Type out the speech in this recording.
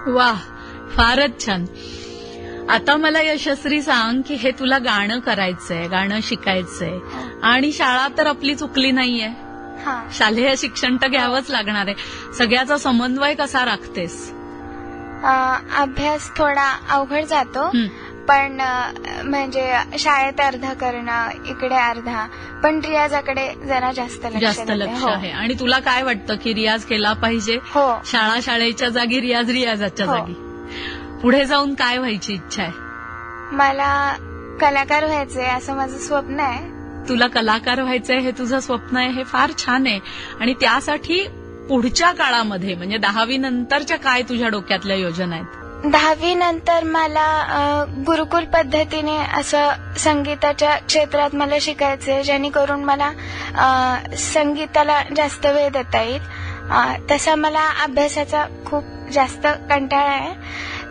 वा, फारच छान. आता मला यशस्वी सांग की हे तुला गाणं करायचंय, गाणं शिकायचंय आणि शाळा तर आपली चुकली नाहीये. शालेय शिक्षण तर घ्यावंच लागणार आहे. सगळ्याचा समन्वय कसा राखतेस? अभ्यास थोडा अवघड जातो, पण म्हणजे शाळेत अर्धा करणं, इकडे अर्धा, पण रियाजाकडे जरा जास्त लक्ष आहे. आणि तुला काय वाटतं की रियाज केला पाहिजे? हो. शाळा शाळेच्या जागी, रियाज रियाजाच्या जागी. पुढे जाऊन काय व्हायची इच्छा आहे? मला कलाकार व्हायचंय असं माझं स्वप्न आहे. तुला कलाकार व्हायचंय हे तुझं स्वप्न आहे, हे फार छान आहे. आणि त्यासाठी पुढच्या काळामध्ये म्हणजे 10वी नंतरच्या काय तुझ्या डोक्यातल्या योजना आहेत? 10वी नंतर मला गुरुकुल पद्धतीने असं संगीताच्या क्षेत्रात मला शिकायचंय, जेणेकरून मला संगीताला जास्त वेळ देता येईल. तसा मला अभ्यासाचा खूप जास्त कंटाळा आहे,